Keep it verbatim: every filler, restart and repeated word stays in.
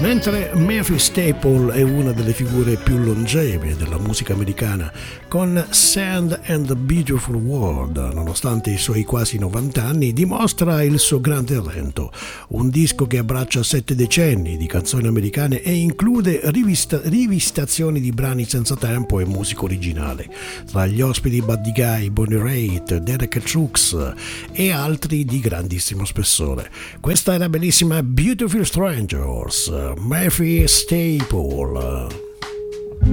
Mentre Matthew Staple è una delle figure più longeve della musica americana, con Sand and the Beautiful World, nonostante i suoi quasi novanta anni, dimostra il suo grande talento. Un disco che abbraccia sette decenni di canzoni americane e include rivista- rivisitazioni di brani senza tempo e musica originale. Tra gli ospiti Buddy Guy, Bonnie Raitt, Derek Trucks e altri di grandissimo spessore. Questa è la bellissima Beautiful Strangers, Matthew Staple.